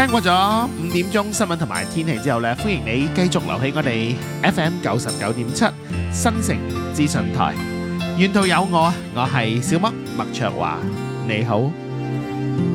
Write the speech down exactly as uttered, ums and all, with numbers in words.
聽過咗五點鐘新聞同埋天氣之後呢，歡迎你繼續留喺我哋 F M 九十九點七新城資訊台。沿途有我，我係小麥麥卓華，你好。